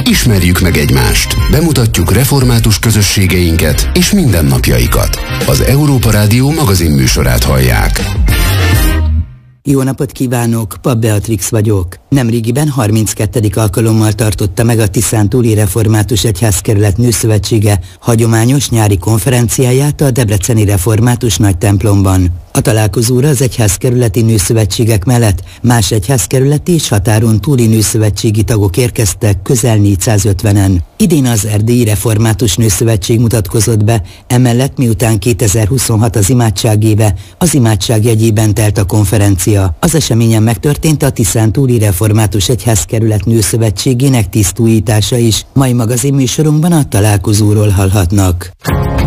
Ismerjük meg egymást, bemutatjuk református közösségeinket és mindennapjaikat. Az Európa Rádió magazinműsorát hallják. Jó napot kívánok, Papp Beatrix vagyok. Nemrégiben 32. alkalommal tartotta meg a Tiszántúli Református Egyházkerület Nőszövetsége hagyományos nyári konferenciáját a Debreceni Református Nagytemplomban. A találkozóra az egyházkerületi nőszövetségek mellett más egyházkerületi és határon túli nőszövetségi tagok érkeztek, közel 450-en. Idén az Erdélyi Református Nőszövetség mutatkozott be, emellett miután 2026 az imádságéve, az imádság jegyében telt a konferencia. Az eseményen megtörtént a Tiszántúli Református Egyházkerület Nőszövetségének tisztújítása is. Mai magazinműsorunkban a találkozóról hallhatnak.